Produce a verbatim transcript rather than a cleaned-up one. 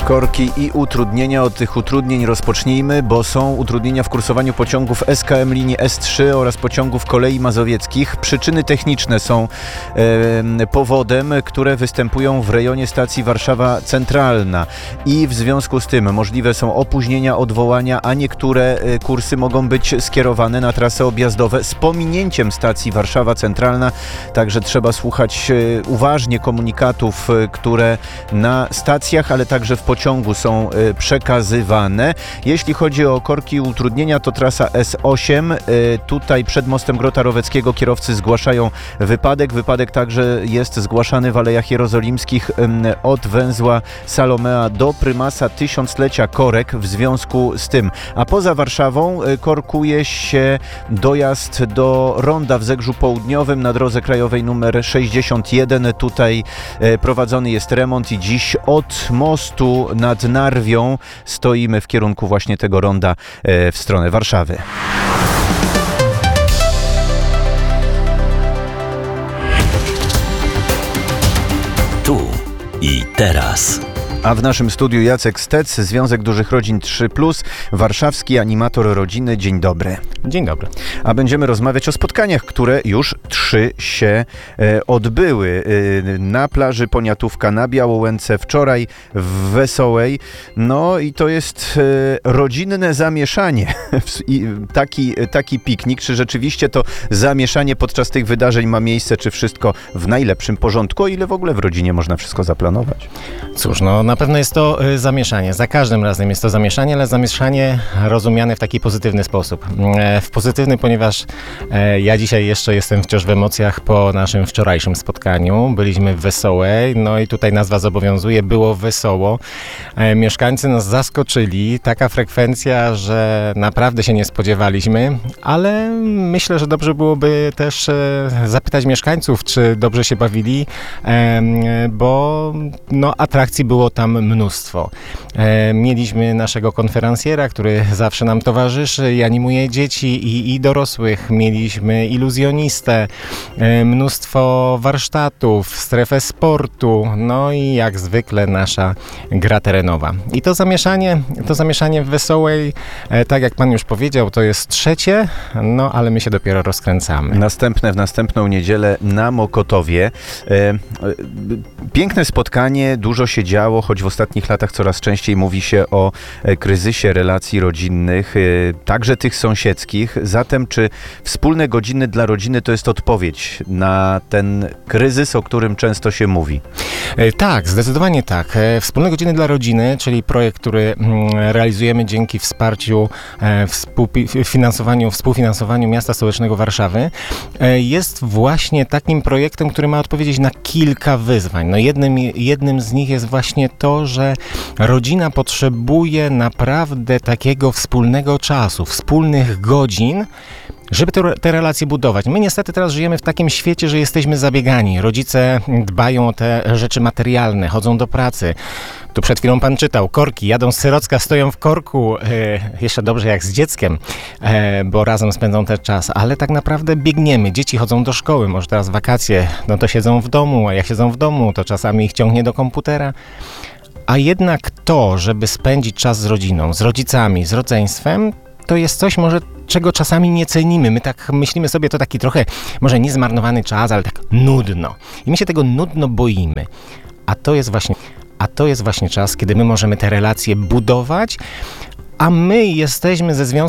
Korki i utrudnienia. Od tych utrudnień rozpocznijmy, bo są utrudnienia w kursowaniu pociągów S K M linii S trzy oraz pociągów kolei mazowieckich. Przyczyny techniczne są e, powodem, które występują w rejonie stacji Warszawa Centralna i w związku z tym możliwe są opóźnienia, odwołania, a niektóre e, kursy mogą być skierowane na trasy objazdowe z pominięciem stacji Warszawa Centralna. Także trzeba słuchać e, uważnie komunikatów, e, które na stacjach, ale także w pociągu są y, przekazywane. Jeśli chodzi o korki i utrudnienia, to trasa S osiem. Y, tutaj przed mostem Grota Roweckiego kierowcy zgłaszają wypadek. Wypadek także jest zgłaszany w Alejach Jerozolimskich y, od węzła Salomea do prymasa tysiąclecia korek w związku z tym. A poza Warszawą y, korkuje się dojazd do ronda w Zegrzu Południowym na drodze krajowej numer sześćdziesiąt jeden. Tutaj y, prowadzony jest remont i dziś od mostu nad Narwią stoimy w kierunku właśnie tego ronda w stronę Warszawy. Tu i teraz. A w naszym studiu Jacek Stec, Związek Dużych Rodzin trzy plus, warszawski animator rodziny. Dzień dobry. Dzień dobry. A będziemy rozmawiać o spotkaniach, które już trzy się e, odbyły. E, na plaży Poniatówka na Białołęce, wczoraj w Wesołej. No i to jest e, rodzinne zamieszanie. I, taki, taki piknik. Czy rzeczywiście to zamieszanie podczas tych wydarzeń ma miejsce, czy wszystko w najlepszym porządku? O ile w ogóle w rodzinie można wszystko zaplanować? Cóż, no na pewno jest to y, zamieszanie. Za każdym razem jest to zamieszanie, ale zamieszanie rozumiane w taki pozytywny sposób. E, w pozytywny, ponieważ e, ja dzisiaj jeszcze jestem wciąż w emocjach po naszym wczorajszym spotkaniu. Byliśmy w Wesołej, no i tutaj nazwa zobowiązuje, było wesoło. E, mieszkańcy nas zaskoczyli. Taka frekwencja, że naprawdę się nie spodziewaliśmy, ale myślę, że dobrze byłoby też e, zapytać mieszkańców, czy dobrze się bawili, e, bo no, atrakcji było tam mnóstwo. E, mieliśmy naszego konferencjera, który zawsze nam towarzyszy i animuje dzieci i, i dorosłych. Mieliśmy iluzjonistę, e, mnóstwo warsztatów, strefę sportu, no i jak zwykle nasza gra terenowa. I to zamieszanie, to zamieszanie w Wesołej, e, tak jak pan już powiedział, to jest trzecie, no ale my się dopiero rozkręcamy. Następne w następną niedzielę na Mokotowie. E, e, piękne spotkanie, dużo się działo, choć w ostatnich latach coraz częściej mówi się o e, kryzysie relacji rodzinnych, e, także tych sąsiedzkich. Zatem czy wspólne godziny dla rodziny to jest odpowiedź na ten kryzys, o którym często się mówi? E, tak, zdecydowanie tak. E, wspólne godziny dla rodziny, czyli projekt, który mm, realizujemy dzięki wsparciu, e, współfinansowaniu, współfinansowaniu Miasta Stołecznego Warszawy, e, jest właśnie takim projektem, który ma odpowiedzieć na kilka wyzwań. No jednym, jednym z nich jest właśnie to, że rodzina potrzebuje naprawdę takiego wspólnego czasu, wspólnych godzin, żeby te, te relacje budować. My niestety teraz żyjemy w takim świecie, że jesteśmy zabiegani. Rodzice dbają o te rzeczy materialne, chodzą do pracy. Tu przed chwilą pan czytał, korki jadą z Syrocka, stoją w korku, e, jeszcze dobrze jak z dzieckiem, e, bo razem spędzą ten czas, ale tak naprawdę biegniemy. Dzieci chodzą do szkoły, może teraz wakacje, no to siedzą w domu, a jak siedzą w domu, to czasami ich ciągnie do komputera. A jednak to, żeby spędzić czas z rodziną, z rodzicami, z rodzeństwem, to jest coś może, czego czasami nie cenimy. My tak myślimy sobie, to taki trochę, może nie zmarnowany czas, ale tak nudno. I my się tego nudno boimy. A to jest właśnie, a to jest właśnie czas, kiedy my możemy te relacje budować, a my jesteśmy ze związku